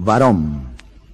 varón.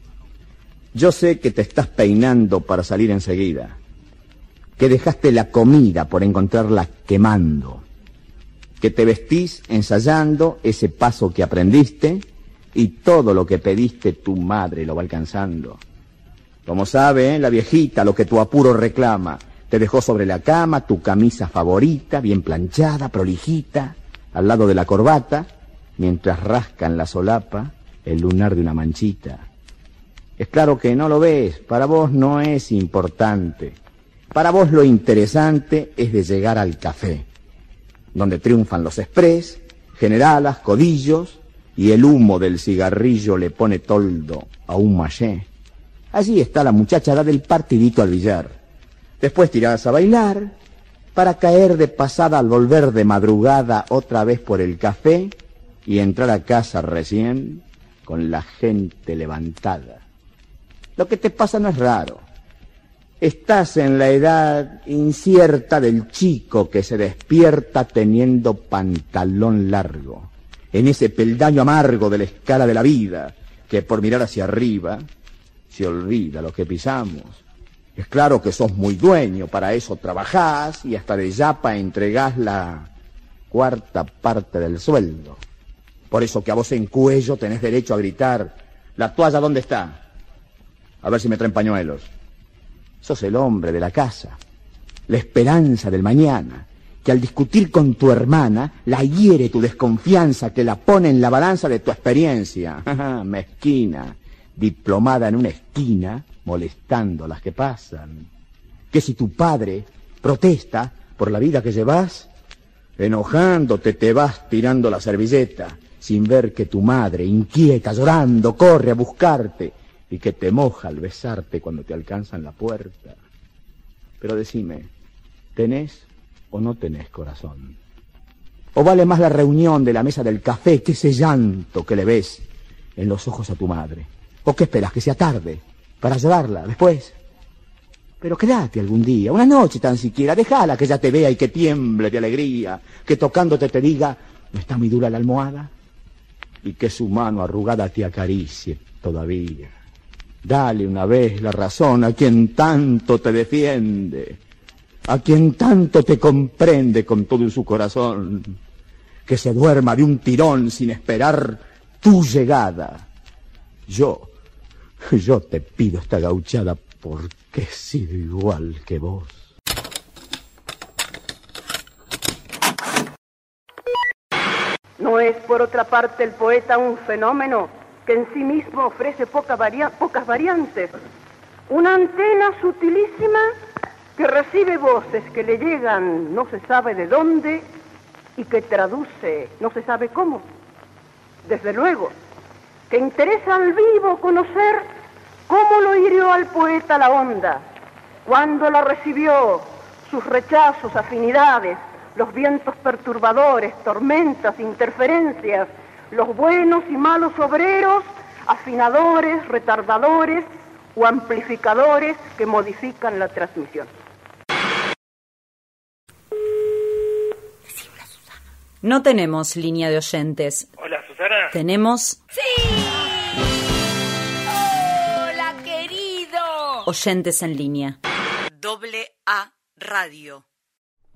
Yo sé que te estás peinando para salir enseguida, que dejaste la comida por encontrarla quemando, que te vestís ensayando ese paso que aprendiste y todo lo que pediste tu madre lo va alcanzando. Como sabe, la viejita, lo que tu apuro reclama, te dejó sobre la cama tu camisa favorita, bien planchada, prolijita, al lado de la corbata, mientras rasca en la solapa el lunar de una manchita. Es claro que no lo ves, para vos no es importante. Para vos lo interesante es de llegar al café, donde triunfan los express, generalas, codillos, y el humo del cigarrillo le pone toldo a un mallé. Allí está la muchachada del partidito al billar. Después tirás a bailar, para caer de pasada al volver de madrugada otra vez por el café y entrar a casa recién con la gente levantada. Lo que te pasa no es raro. Estás en la edad incierta del chico que se despierta teniendo pantalón largo, en ese peldaño amargo de la escala de la vida, que por mirar hacia arriba se olvida lo que pisamos. Es claro que sos muy dueño, para eso trabajás y hasta de yapa entregás la cuarta parte del sueldo. Por eso que a vos en cuello tenés derecho a gritar: ¿la toalla dónde está? A ver si me traen pañuelos. Sos el hombre de la casa, la esperanza del mañana, que al discutir con tu hermana la hiere tu desconfianza, que la pone en la balanza de tu experiencia. Mezquina, diplomada en una esquina, molestando a las que pasan. Que si tu padre protesta por la vida que llevas, enojándote te vas tirando la servilleta, sin ver que tu madre, inquieta, llorando, corre a buscarte y que te moja al besarte cuando te alcanza en la puerta. Pero decime, ¿tenés o no tenés corazón? ¿O vale más la reunión de la mesa del café que ese llanto que le ves en los ojos a tu madre? ¿O qué esperas, que sea tarde para llorarla después? Pero quédate algún día, una noche tan siquiera, déjala que ella te vea y que tiemble de alegría, que tocándote te diga: ¿no está muy dura la almohada? Y que su mano arrugada te acaricie todavía. Dale una vez la razón a quien tanto te defiende, a quien tanto te comprende con todo su corazón, que se duerma de un tirón sin esperar tu llegada. Yo te pido esta gauchada porque he sido igual que vos. ¿No es, por otra parte, el poeta un fenómeno que en sí mismo ofrece pocas variantes? Una antena sutilísima que recibe voces que le llegan no se sabe de dónde y que traduce no se sabe cómo. Desde luego, que interesa al vivo conocer cómo lo hirió al poeta la onda, cuándo la recibió, sus rechazos, afinidades, los vientos perturbadores, tormentas, interferencias, los buenos y malos obreros, afinadores, retardadores o amplificadores que modifican la transmisión. No tenemos línea de oyentes. Hola, Susana. Tenemos... ¡Sí! ¡Hola, querido! Oyentes en línea. A Radio.